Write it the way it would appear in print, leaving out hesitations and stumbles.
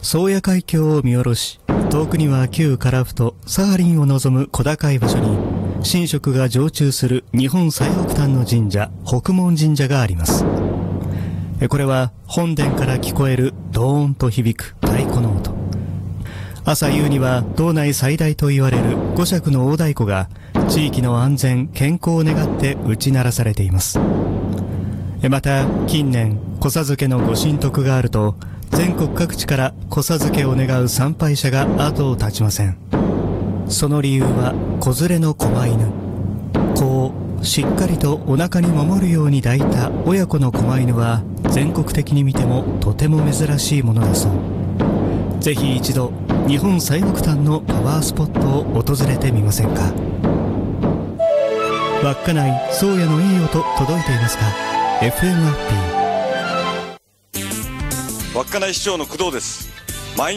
宗谷海峡を見下ろし、遠くには旧樺太サハリンを望む小高い場所に神職が常駐する日本最北端の神社、北門神社があります。これは本殿から聞こえるドーンと響く太鼓の音。朝夕には道内最大と言われる5尺の大太鼓が地域の安全健康を願って打ち鳴らされています。また近年子授けのご神徳があると、全国各地から子授けを願う参拝者が後を絶ちません。その理由は子連れの狛犬。子をしっかりとお腹に守るように抱いた親子の狛犬は全国的に見てもとても珍しいものだそう。ぜひ一度日本最北端のパワースポットを訪れてみませんか。稚内宗谷のいい音届いていますか。 FM アッピー。 稚内市長の工藤です。